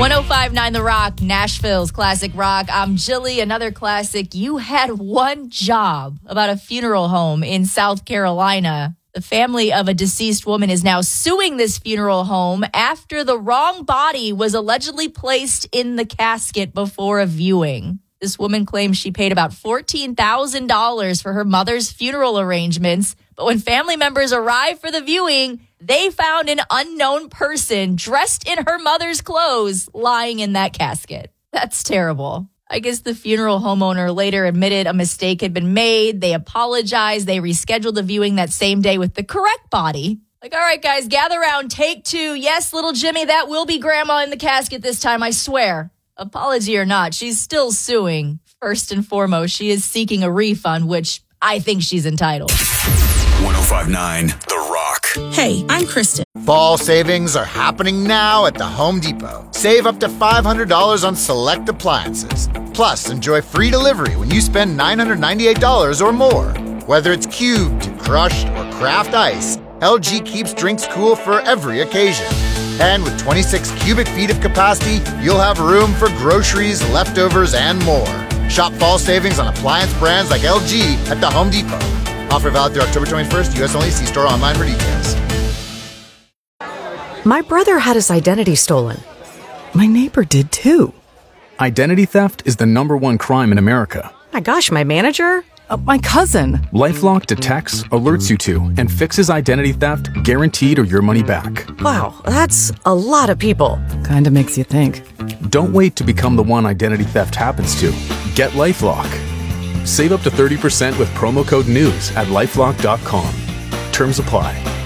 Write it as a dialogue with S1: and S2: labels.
S1: 105.9 The Rock, Nashville's classic rock. I'm Jilly. Another classic. You had one job about a funeral home in South Carolina. The family of a deceased woman is now suing this funeral home after the wrong body was allegedly placed in the casket before a viewing. This woman claims she paid about $14,000 for her mother's funeral arrangements, but when family members arrived for the viewing, they found an unknown person dressed in her mother's clothes lying in that casket. That's terrible. I guess the funeral homeowner later admitted a mistake had been made. They apologized. They rescheduled the viewing that same day with the correct body. Like, all right, guys, gather around. Take two. Yes, little Jimmy, that will be grandma in the casket this time, I swear. Apology or not, she's still suing. First and foremost, she is seeking a refund, which I think she's entitled.
S2: 105.9 The Rock.
S3: Hey, I'm Kristen.
S4: Fall savings are happening now at the Home Depot. Save up to $500 on select appliances. Plus, enjoy free delivery when you spend $998 or more. Whether it's cubed, crushed, or craft ice, LG keeps drinks cool for every occasion. And with 26 cubic feet of capacity, you'll have room for groceries, leftovers, and more. Shop fall savings on appliance brands like LG at the Home Depot. Offer valid through October 21st, U.S. only. See store online for details.
S5: My brother had his identity stolen. My neighbor did too.
S6: Identity theft is the #1 crime in America.
S5: My gosh, my manager?
S7: My cousin.
S6: LifeLock detects, alerts you to, and fixes identity theft guaranteed or your money back.
S5: Wow, that's a lot of people.
S7: Kinda makes you think.
S6: Don't wait to become the one identity theft happens to. Get LifeLock. Save up to 30% with promo code NEWS at LifeLock.com. Terms apply.